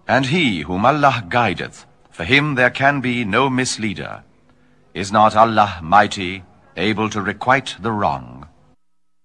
And he whom Allah guideth, for him there can be no misleader. Is not Allah mighty, able to requite the wrong?